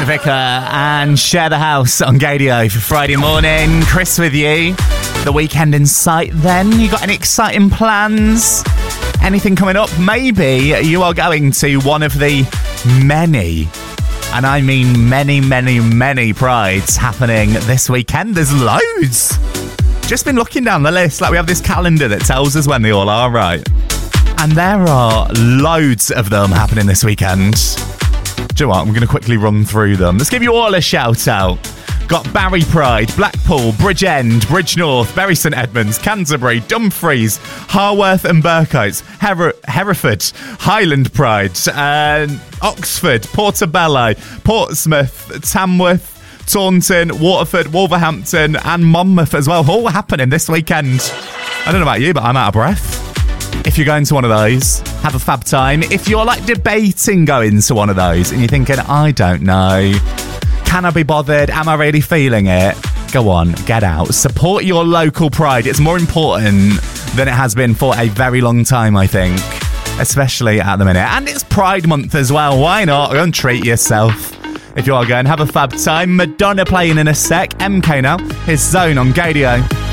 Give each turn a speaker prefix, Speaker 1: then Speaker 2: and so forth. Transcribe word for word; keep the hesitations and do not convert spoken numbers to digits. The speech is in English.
Speaker 1: Vicar and Share the House on Gadio for Friday morning. Chris with you. The weekend in sight then. You got any exciting plans? Anything coming up? Maybe you are going to one of the many, and I mean many, many, many prides happening this weekend. There's loads. Just been looking down the list. Like, we have this calendar that tells us when they all are, right? And there are loads of them happening this weekend. Do you know what? I'm going to quickly run through them. Let's give you all a shout out. Got Barry Pride, Blackpool, Bridgend, Bridgnorth, Bury St Edmunds, Canterbury, Dumfries, Harworth and Burcoats, Her- Hereford, Highland Pride, uh, Oxford, Portobello, Portsmouth, Tamworth, Taunton, Waterford, Wolverhampton and Monmouth as well. All happening this weekend. I don't know about you, but I'm out of breath. If you're going to one of those, have a fab time. If you're like debating going to one of those and you're thinking, I don't know, can I be bothered? Am I really feeling it? Go on, get out. Support your local pride. It's more important than it has been for a very long time, I think. Especially at the minute. And it's Pride Month as well. Why not? Go and treat yourself. If you are going, have a fab time. Madonna playing in a sec. M K now. His Zone on Gadio.